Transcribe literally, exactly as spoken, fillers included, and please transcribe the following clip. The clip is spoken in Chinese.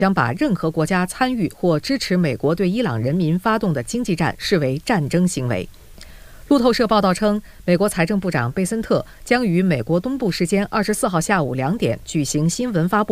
将把任何国家参与或支持美国对伊朗人民发动的经济战视为战争行为。路透社报道称，美国财政部长贝森特将于美国东部时间二十四号下午两点举行新闻发布